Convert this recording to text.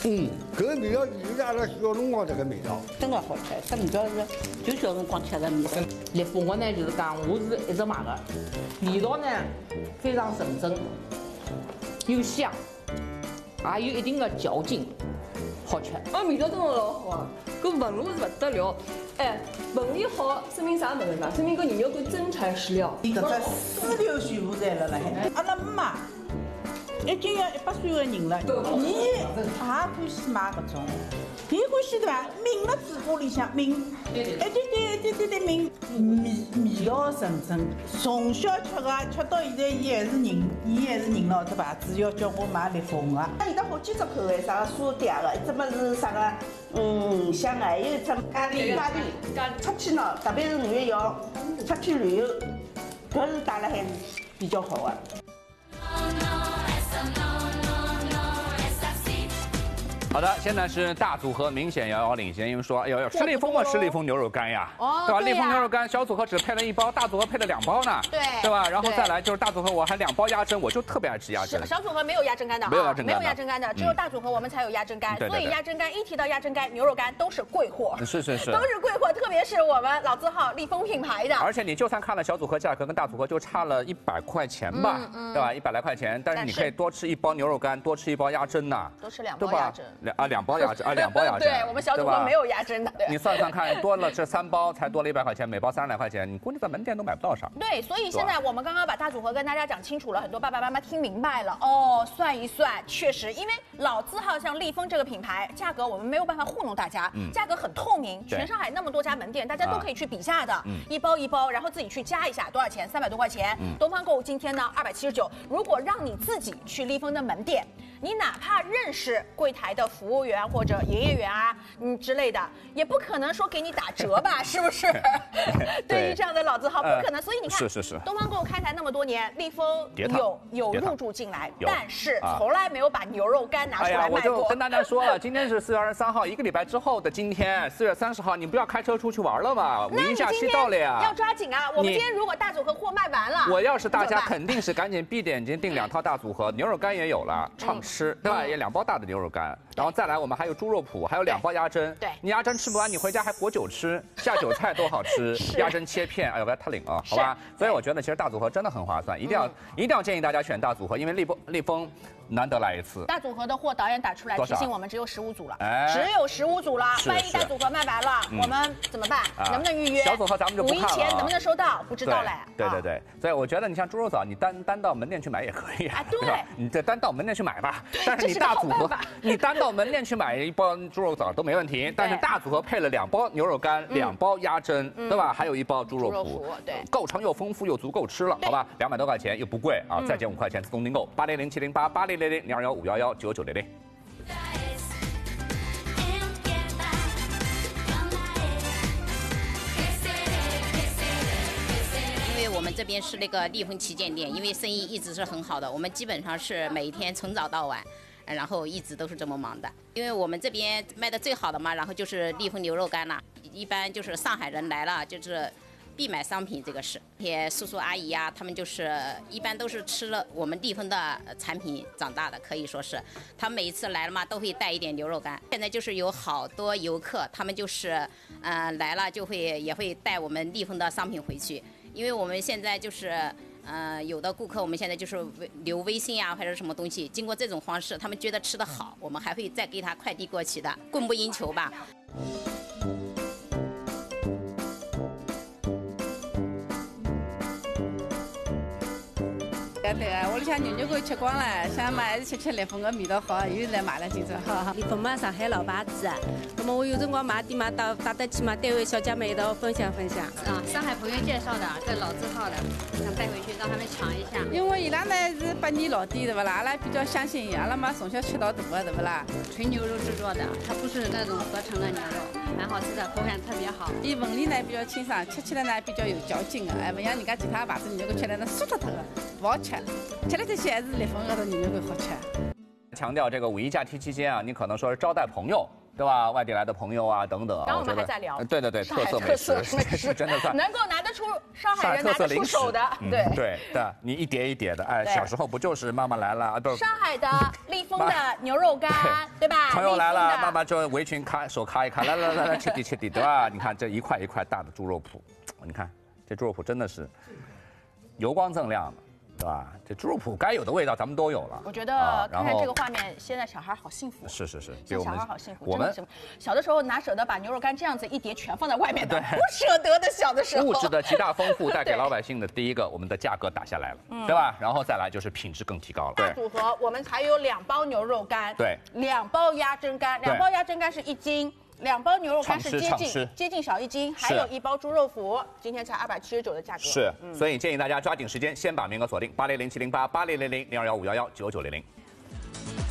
这个味道有点那小笼包这个味道。 真的好吃，这味道是就小辰光吃的味道。烈风我呢就是讲我是一直买的，味道呢非常纯正，又香，还有一定的嚼劲，好吃。 味道真的老好，搿纹路是不得了。哎，纹理好，说明啥物事呢？说明搿牛肉干真材实料。 伊搿只丝流全部在了海。阿拉妈已经要100岁的人了，伊也欢喜买搿种，伊欢喜对伐？抿了嘴巴里向抿，对，抿味道纯正。从小吃个，吃到现在，伊还是认了搿只牌子，要叫我买烈风个。它有得好几只口味，啥个沙嗲个，一只么是啥个鱼香个，还有一只咖喱，出去呢，特别是5月1号出去旅游，搿是带了还是比较好个。 好的，现在是大组合明显遥遥领先，因为说，哎呦，十里峰嘛，十里峰牛肉干呀，对吧？立丰牛肉干小组合只配了1包，大组合配了2包呢，对吧？然后再来就是大组合，我还2包鸭胗，我就特别爱吃鸭胗。 小组合没有鸭胗干的，没有鸭胗干的，只有大组合我们才有鸭胗干，所以鸭胗干一提到鸭胗干，牛肉干都是贵货， 是， 都是贵货，特别是我们老字号立丰品牌的。 而且你就算看了小组合价格跟大组合就差了100块钱吧，对吧？100来块钱，但是你可以多吃1包牛肉干，多吃1包鸭胗呐， 多吃2包鸭胗 2包鸭胗。2包鸭胗， 对我们小组合没有鸭胗的。 你算算看，多了这3包才多了100块钱，每包30来块钱，你估计在门店都买不到啥。 对，所以现在我们刚刚把大组合跟大家讲清楚了，很多爸爸妈妈听明白了哦。算一算，确实，因为老字号像立丰这个品牌，价格我们没有办法糊弄大家，价格很透明，全上海那么多家门店，大家都可以去比价的，一包，然后自己去加一下多少钱，300多块钱。东方购物今天呢279，如果让你自己去立丰的门店，你哪怕认识柜台的服务员或者营业员啊，之类的，也不可能说给你打折吧，是不是？对于这样的老字号，不可能。所以你看， 是。 东方购物开台那么多年，立丰有入驻进来，但是从来没有把牛肉干拿出来卖过。 我就跟大家说了，今天是4月23号，1个礼拜之后的今天，4月30号，你不要开车出去玩了嘛，五一假期到了呀， 要抓紧啊！我们今天如果大组合货卖完了， 我要是大家肯定是赶紧闭着眼睛订2套大组合，牛肉干也有了，畅吃，对吧？也2包大的牛肉干，然后再来我们还有猪肉脯，还有2包鸭胗。 对， 你鸭胗吃不完，你回家还裹酒吃，下酒菜多好吃。鸭胗切片，哎呦，不要太领啊，好吧？所以我觉得其实大组合真的很划算，一定要建议大家选大组合，因为立丰难得来一次。 大组合的货导演打出来提醒我们只有15组了，只有15组了。万一大组合卖完了，我们怎么办？能不能预约？ 小组合咱们就不看了。 5一前能不能收到？不知道嘞。 对，所以我觉得你像猪肉枣，你单到门店去买也可以啊。对，你这单到门店去买吧。但是你大组合，你单到门店去买1包猪肉枣都没问题。但是大组合配了2包牛肉干、2包鸭胗，对吧？还有1包猪肉脯， 对， 构成又丰富又足够吃了，好吧？200多块钱又不贵啊，再减5块钱自动订购，80070880000215119990。 我们这边是那个立丰旗舰店，因为生意一直是很好的，我们基本上是每天从早到晚，然后一直都是这么忙的。因为我们这边卖的最好的嘛，然后就是立丰牛肉干啦，一般就是上海人来了就是必买商品，这个是。些叔叔阿姨啊，他们就是一般都是吃了我们立丰的产品长大的，可以说是。他们每一次来了嘛，都会带一点牛肉干。现在就是有好多游客，他们就是来了就也会带我们立丰的商品回去。因为我们现在就是，有的顾客我们现在就是留微信啊，或者什么东西，经过这种方式，他们觉得吃得好，我们还会再给他快递过去的，供不应求吧。 对啊，屋里向牛肉吃光了，想嘛还是吃立丰的味道好，又来买了今朝哈。 立丰嘛，上海老牌子，那么我有辰光买点嘛，带得去嘛，单位小姐妹一道分享。 上海朋友介绍的，这老字号的，想带回去让他们尝一下。 因为伊拉呢是100年老店，对不啦？阿拉比较相信伊，阿拉嘛从小吃到大的，对不啦？ 纯牛肉制作的，它不是那种合成的牛肉，蛮好吃的，口感特别好。 伊纹理呢比较清爽，吃起来呢比较有嚼劲的，不像人家其他牌子牛肉吃来那酥脱脱的，不好吃。吃了这些还是立丰的牛肉干好吃。 强调这个5一假期期间啊，你可能说是招待朋友， 对吧？外地来的朋友啊等等。 然后我们还在聊， 对，特色美食，真的算能够拿得出上海人拿得出手的， 对，你一碟一碟的，哎，小时候不就是妈妈来了，不是上海的立丰的牛肉干，对吧？ 朋友来了，妈妈就围裙手咔一咔，来，切地，对吧？你看这一块一块大的猪肉脯，你看这猪肉脯真的是油光锃亮的。对吧？这猪肉脯该有的味道咱们都有了。 我觉得看看这个画面，现在小孩好幸福。 是， 现在小孩好幸福。我们小的时候哪舍得把牛肉干这样子一碟全放在外面的？不舍得的，小的时候。 物质的极大丰富带给老百姓的第一个，我们的价格打下来了，对吧？然后再来就是品质更提高了。 大组合我们还有2包牛肉干， 对 ，2包鸭胗干，2包鸭胗干是1斤。2包牛肉干是接近小1斤，还有1包猪肉脯，今天才279的价格。 是，所以建议大家抓紧时间，先把名额锁定80070880000215119900。